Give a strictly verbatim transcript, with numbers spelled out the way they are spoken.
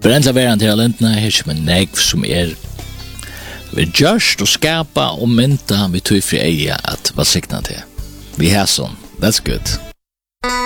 Brända världen till talentna här som en negv som är vi just och skapa och mynta vi tog fri eja att vara sikna till. Vi har sån. That's good.